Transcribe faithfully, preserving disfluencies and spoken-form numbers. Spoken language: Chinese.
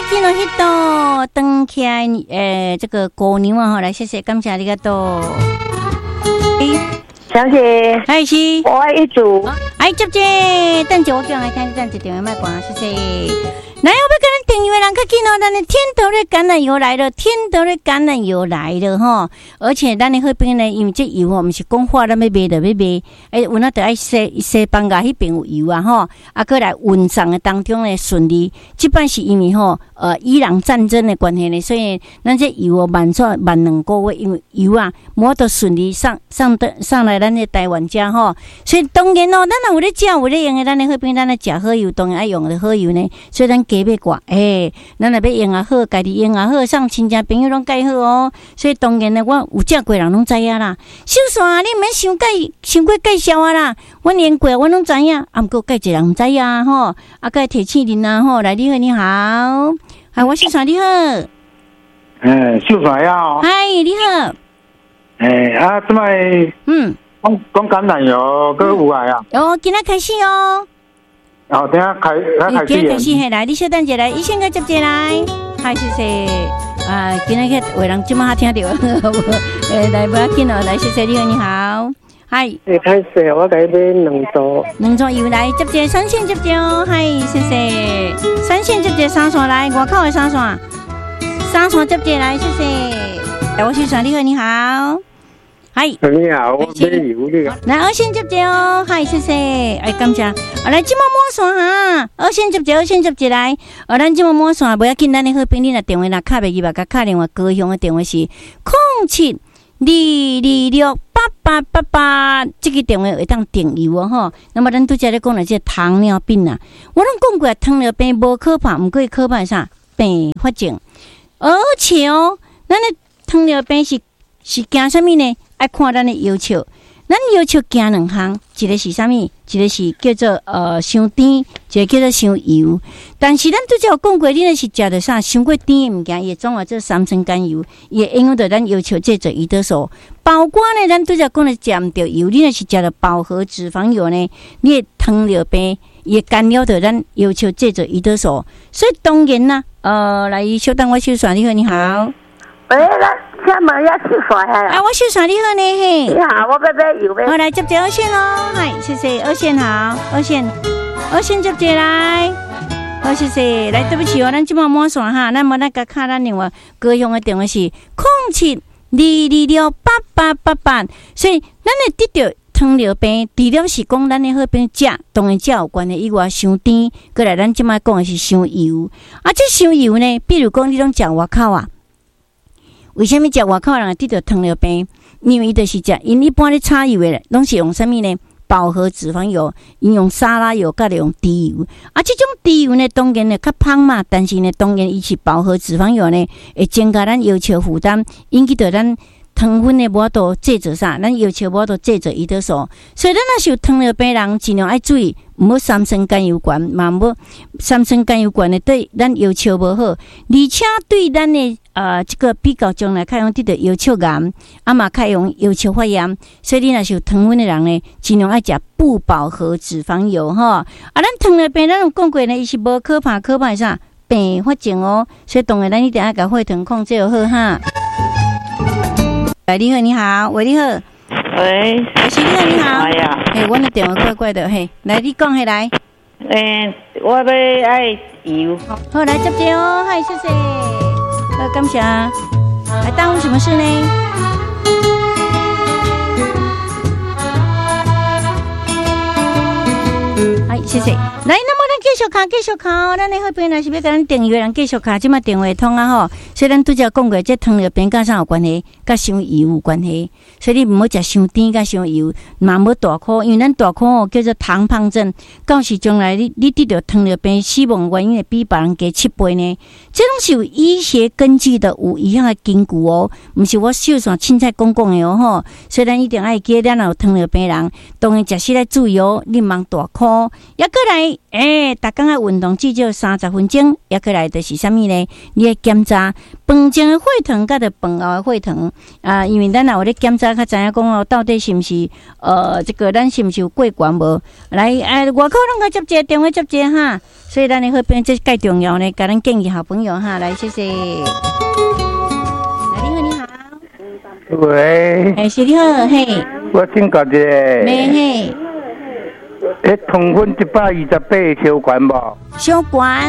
见到迄度登起来，诶，这个姑娘啊，来谢谢，感谢你个多。 小姐， 嗨是， 我爱一组， 哎接接，等下我叫来听，等下电话卖关，谢谢。来，我要跟咱订阅人较紧哦，咱的天德的橄榄油来了，天德的橄榄油来了哈！而且咱的那边呢，因为这油哦，不是讲话咱要卖就要卖，哎，有那得爱西西班牙那边有油啊哈，啊，过来运送的当中呢顺利。这摆是因为吼，呃，伊朗战争的关系呢，所以咱这油哦慢做慢两个月，因为油啊，无得顺利上上的上来咱的台湾家哈。所以当然哦，咱若有咧食有咧用的，咱的那边咱来食好油，当然爱用的好油呢，所以咱。加要挂，诶、欸，咱若要用啊好，家己用啊好，送亲戚朋友拢介好哦。所以当然呢，我有食过人拢知影啦。小山，你毋免伤介伤过介绍啊啦。我连过我拢知影，啊，毋过介济人毋知影吼。啊，介提醒恁啊吼，来你好，你好，嗨，我小山你好。 诶、欸，小山呀。 嗨，你好。 诶、欸，啊，即摆嗯， 讲讲橄榄油，佮有来啊。 哦，今仔开始哦。 哦，等下开，开始。 今开始系来，你稍等一下，医生个接进来，嗨，谢谢。啊，今日个为人即马听到，诶，来不要紧哦，来谢谢你好，你好，嗨。 你开始，我给你买两组。 两组油来接接三线接接哦，嗨，谢谢。三线接接三线来，外口的三线，三线接接来，谢谢。我是小丽，你好。嗨， 你好，我买油的。 来，二线接接哦，嗨，谢谢，哎，感谢。啊，来，今麦摸线哈，二线接接，二线接接来。啊，咱今麦摸线，不要紧，咱的好朋友若电话若卡袂入吧，甲卡电话高雄的电话是零七二二六八八八八，这个电话会当订油哦吼。那么咱拄则咧讲了这糖尿病啊，我拢讲过糖尿病无可怕，毋过可怕啥并发症，而且哦，咱的糖尿病是是惊啥物呢？爱看咱的要求，咱要求惊两项，一个是啥物？一个是叫做呃伤甜，一个叫做伤油。但是咱拄则有讲过，你若是食着啥伤过甜的物件，伊总话做三酸甘油，伊会影响到咱要求制作胰岛素。包括呢，咱拄则讲的食毋着油，你若是食着饱和脂肪油呢，你的糖尿病也干扰到咱要求制作胰岛素。所以当然啦，呃，来稍等我小算，你好，你好。 喂，咱请问要吃啥呀？ 啊，我小算你好呢嘿。 你好，我要买油呗。 好，来接接二线咯，嗨，谢谢二线好，二线，二线接接来，好谢谢，来对不起哦，咱今麦摸线哈，咱无咱甲卡咱另外高雄的电话是零七二二六八八八八，所以咱会得到糖尿病，除了是讲咱的好病食，当然食有关的以外，伤甜，过来咱今麦讲的是伤油，啊，这伤油呢，比如讲你拢食外口啊。为什么食外口人会得到糖尿病？因为伊就是食，因一般咧炒油的，拢是用啥物呢？饱和脂肪油，因用沙拉油，甲用低油。啊，这种低油呢，当然呢较芳嘛，但是呢，当然伊是饱和脂肪油呢，会增加咱要求负担，引起到咱糖分的无法度制作啥，咱要求无法度制作胰岛素。所以咱若是有糖尿病人，尽量爱注意，毋好三酸甘油管，嘛毋好三酸甘油管呢对咱要求无好，而且对咱的呃，这个比较将来较用得到腰鞘癌，啊嘛较用腰鞘发炎，所以你若是有糖分的人呢，尽量爱食不饱和脂肪油哈。啊，咱糖尿病咱有讲过呢，伊是无可怕，可怕是啥？并发症哦。所以当然咱一定要甲血糖控制好哈。喂，你好，你好，喂，你好， 喂， 我是你好，你好， 哎呀， 嘿，我的电话怪怪的，嘿，来，你讲起来。 诶，我要爱油。 好，来接接哦，嗨，谢谢。呃，感谢。还耽误什么事呢？哎，谢谢。来，那么咱继续看，继续看哦。咱的好朋友若是要甲咱订阅，咱继续看，即马电话通啊吼。所以咱拄则讲过，这糖尿病甲啥有关系？甲伤油有关系。所以你毋好食伤甜甲伤油，嘛无大苦，因为咱大苦哦叫做糖胖症，到时将来你你得到糖尿病死亡原因会比别人加七倍呢。这拢是有医学根据的，有医学的根据哦，毋是我小散凊彩讲讲的哦吼。所以咱一定爱记，咱有糖尿病人，当然食食来注意哦，你毋通大苦。 也过来，诶、欸，逐工啊运动至少三十分钟，也过来就是啥物呢？你要检查饭前的血糖，甲着饭后的血糖啊，因为咱也有咧检查，较知影讲哦，到底是毋是呃，这个咱是毋是有过悬无？来，哎、呃，外口拢甲接一个电话接一个哈，所以咱的好朋友这介重要呢，甲咱建议好朋友哈，来谢谢。来，你好，你好。 喂， 哎，是你好，嘿。 我请教一下， 没嘿。 迄糖分一百二十八小悬无？ 小悬。